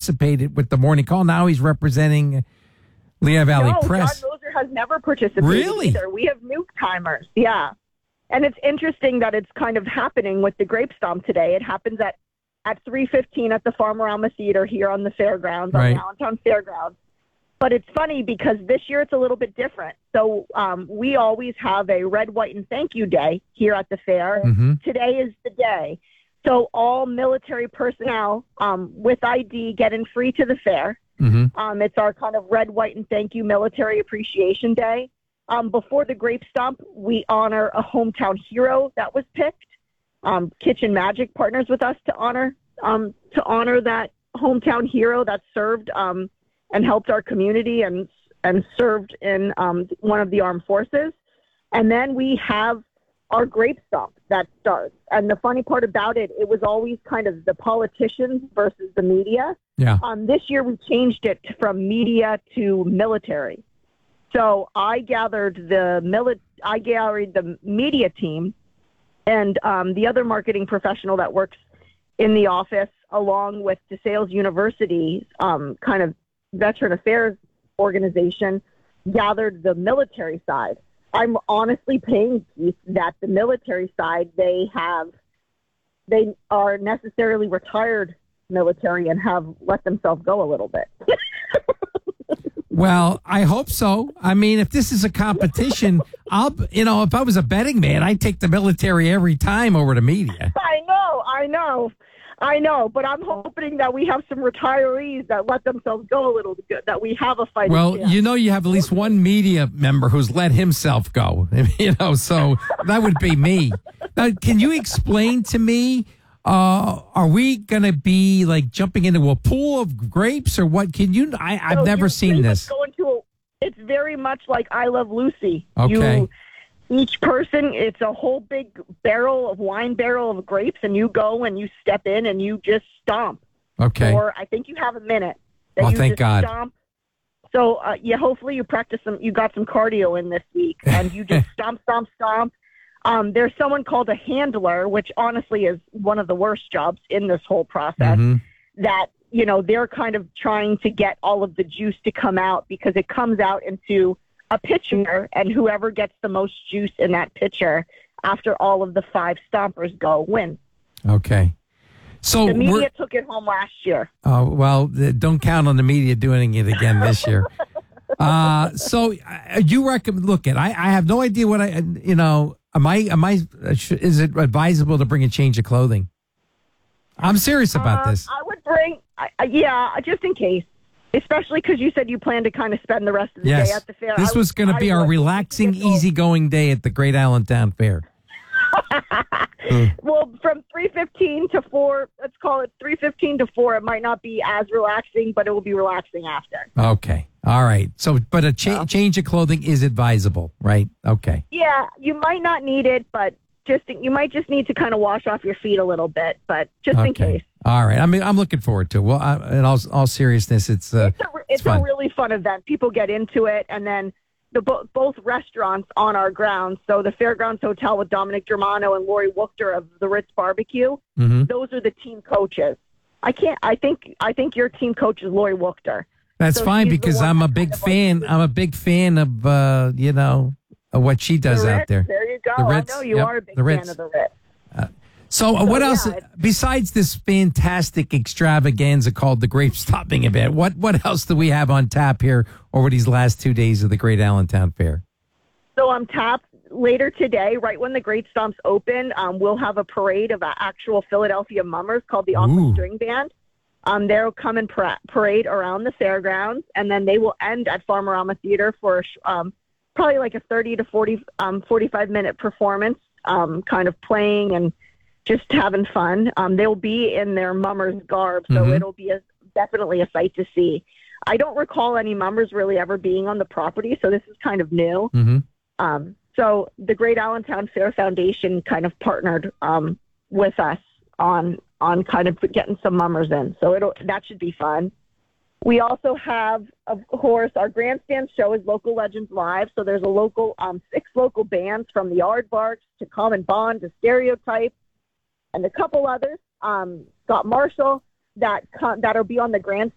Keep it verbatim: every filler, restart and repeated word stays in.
participated with the morning call. Now he's representing Lehigh Valley no, Press. John Moser has never participated Really? either. We have new timers. Yeah. And it's interesting that it's kind of happening with the Grape Stomp today. It happens at, at three fifteen at the Farmerama Theater here on the fairgrounds, Right. on the Allentown Fairgrounds. But it's funny because this year it's a little bit different. So um, we always have a red, white, and thank you day here at the fair. Mm-hmm. Today is the day. So all military personnel um, with I D get in free to the fair. Mm-hmm. Um, it's our kind of red, white, and thank you Military Appreciation Day. Um, before the Grape Stomp, we honor a hometown hero that was picked. Um, Kitchen Magic partners with us to honor um, to honor that hometown hero that served um, and helped our community and and served in um, one of the armed forces. And then we have our Grape Stomp that starts. And the funny part about it, it was always kind of the politicians versus the media. Yeah. Um, this year we changed it from media to military. So I gathered the mili- I gathered the media team and um, the other marketing professional that works in the office, along with DeSales University, um, kind of veteran affairs organization, gathered the military side. I'm honestly paying Keith that the military side, they have, they are necessarily retired military and have let themselves go a little bit. Well, I hope so. I mean, if this is a competition, I'll, you know, if I was a betting man, I'd take the military every time over the media. I know, I know, I know, but I'm hoping that we have some retirees that let themselves go a little bit, that we have a fighting Well, chance. you know, you have at least one media member who's let himself go, you know, so that would be me. Now, can you explain to me, uh, are we going to be like jumping into a pool of grapes or what? Can you, I, I've So never you're seen pretty much this. Going to a, it's very much like I Love Lucy. Okay. You, each person, it's a whole big barrel of wine barrel of grapes, and you go and you step in and you just stomp. Okay. Or I think you have a minute. That Oh, you thank just God. Stomp. So uh, yeah, hopefully you practice some. You got some cardio in this week, and you just stomp, stomp, stomp. Um, there's someone called a handler, which honestly is one of the worst jobs in this whole process. Mm-hmm. That you know they're kind of trying to get all of the juice to come out because it comes out into a pitcher, and whoever gets the most juice in that pitcher after all of the five stompers go wins. Okay. So The media we're, took it home last year. oh, well, th- don't count on the media doing it again this year. uh, so uh, you recommend, look at, I, I have no idea what I, you know, am I, am I, uh, sh- is it advisable to bring a change of clothing? I'm serious about Uh, this. I would bring, I- I- yeah, just in case. Especially because you said you plan to kind of spend the rest of the Yes. day at the fair. This I was going to I be our would- relaxing, easygoing day at the Great Allentown Fair. Well, from three fifteen to four, let's call it three fifteen to four, it might not be as relaxing, but it will be relaxing after. Okay. All right. So, but a cha- change of clothing is advisable, right? Okay. Yeah, you might not need it, but just you might just need to kind of wash off your feet a little bit, but just in Okay. case. All right. I mean, I'm looking forward to it. Well, I, in all, all seriousness, it's, uh, It's a, it's fun. a really fun event. People get into it, and then the bo- both restaurants on our grounds. So the Fairgrounds Hotel with Dominic Germano and Lori Wuchter of the Ritz Barbecue. Mhm. Those are the team coaches. I can't. I think. I think your team coach is Lori Wuchter. That's So fine she's the because one I'm a that big kind of fan. like- I'm a big fan of, uh, you know, of what she does The out Ritz, there. There you go. The I Ritz, know you yep, are a big the fan Ritz. of the Ritz. So, uh, what yeah, else it's- besides this fantastic extravaganza called the Grape Stopping event? What what else do we have on tap here over these last two days of the Great Allentown Fair? So I'm tapped later today, right when the Great Stomps open. Um, we'll have a parade of uh, actual Philadelphia mummers called the Auckland Ooh. String Band. Um, they'll come and pra- parade around the fairgrounds, and then they will end at Farmerama Theater for a sh- um, probably like a thirty to forty, um, forty-five minute performance, um, kind of playing and just having fun. Um, they'll be in their mummers garb, so Mhm. it'll be a, definitely a sight to see. I don't recall any mummers really ever being on the property, so this is kind of new. Mm-hmm. Um, so the Great Allentown Fair Foundation kind of partnered um, with us on on kind of getting some mummers in. So it'll that should be fun. We also have, of course, our grandstand show is Local Legends Live. So there's a local um, six local bands from the Aardvarks to Common Bond to Stereotype and a couple others. Um, Scott Marshall that co- that'll be on the grandstand